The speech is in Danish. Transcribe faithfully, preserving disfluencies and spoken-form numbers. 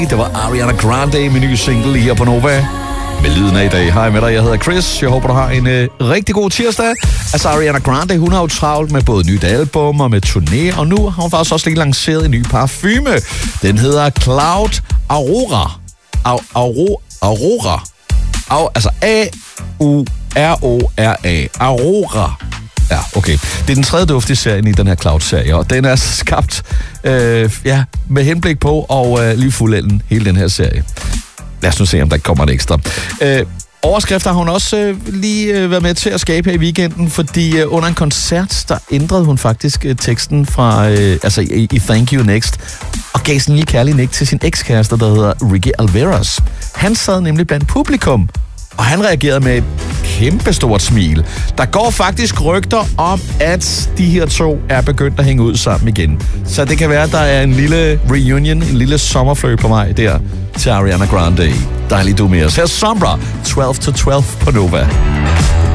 Det var Ariana Grande med ny single her på Nova. Med lyden af i dag. Hej med dig, jeg hedder Chris. Jeg håber, du har en øh, rigtig god tirsdag. Altså, Ariana Grande, hun har jo travlt med både nyt album og med turné, og nu har hun faktisk også lige lanceret en ny parfume. Den hedder Cloud Aurora. Au, Auro, Aurora. Au, altså A U R O R A. Aurora. Ja, okay. Det er den tredje duft i serien i den her Cloud-serie, og den er skabt øh, ja, med henblik på og øh, lige fuldenden hele den her serie. Lad os nu se, om der kommer et ekstra. Øh, overskrifter har hun også øh, lige øh, været med til at skabe her i weekenden, fordi øh, under en koncert, der ændrede hun faktisk øh, teksten fra, øh, altså i, i Thank You Next, og gav sådan en lille kærlig nik til sin ekskæreste, der hedder Ricky Alvarez. Han sad nemlig blandt publikum, og han reagerede med et kæmpestort smil. Der går faktisk rygter om, at de her to er begyndt at hænge ud sammen igen. Så det kan være, at der er en lille reunion, en lille sommerfløj på vej der til Ariana Grande. Dejligt du med os. Her er Sombra, tolv til tolv på Nova.